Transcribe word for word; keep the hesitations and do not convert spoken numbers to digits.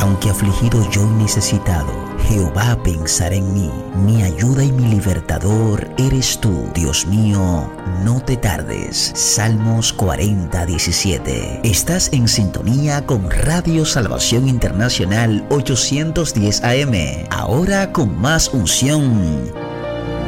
Aunque afligido yo y necesitado, Jehová pensará en mí. Mi ayuda y mi libertador eres tú. Dios mío, no te tardes. Salmos cuarenta, diecisiete. Estás en sintonía con Radio Salvación Internacional ochocientos diez A M. Ahora con más unción.